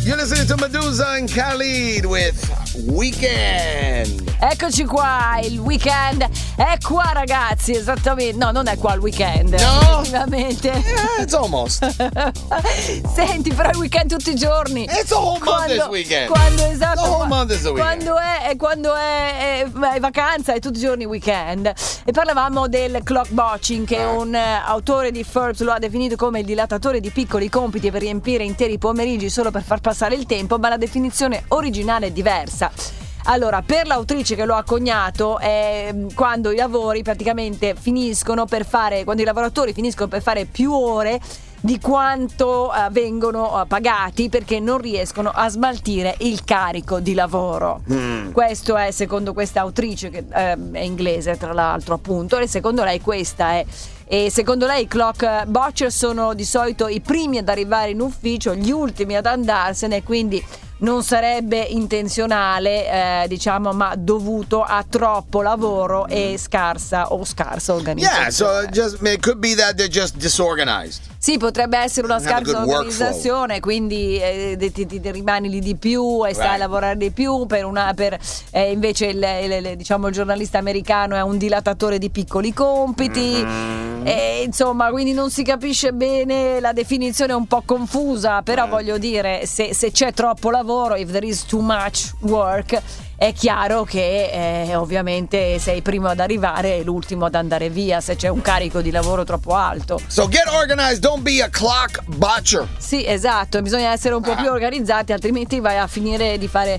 You're listening to Medusa and Khalid with Weekend. Eccoci qua, il weekend è qua, ragazzi, esattamente. No, non è qua il weekend. No? Effettivamente. Yeah, it's almost. Senti, però il weekend tutti i giorni. It's a whole month this weekend. Esatto. The whole month is a weekend. Quando è vacanza è tutti i giorni weekend. E parlavamo del clock watching, che un autore di Forbes lo ha definito come il dilatatore di piccoli compiti per riempire interi pomeriggi solo per far passare il tempo, ma la definizione originale è diversa. Allora, per l'autrice che lo ha coniato è quando i lavori praticamente quando i lavoratori finiscono per fare più ore di quanto vengono pagati, perché non riescono a smaltire il carico di lavoro. Questo è secondo questa autrice, che è inglese tra l'altro, appunto, e secondo lei questa è. E secondo lei i clock watcher sono di solito i primi ad arrivare in ufficio, gli ultimi ad andarsene, quindi non sarebbe intenzionale, diciamo, ma dovuto a troppo lavoro e scarsa organizzazione. Yeah, so it could be that they're just disorganized. Sì, potrebbe essere una scarsa organizzazione, quindi ti rimani lì di più e stai a lavorare di più invece diciamo il giornalista americano è un dilatatore di piccoli compiti. E, insomma, quindi non si capisce bene, la definizione è un po' confusa, però voglio dire, se c'è troppo lavoro, if there is too much work, è chiaro che ovviamente sei il primo ad arrivare e l'ultimo ad andare via se c'è un carico di lavoro troppo alto. So get organized, don't be a clock botcher. Sì, esatto, bisogna essere un po' più organizzati, altrimenti vai a finire di fare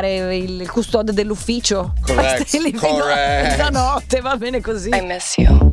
il custode dell'ufficio. Correct. Fino a mezzanotte, va bene così. I miss you.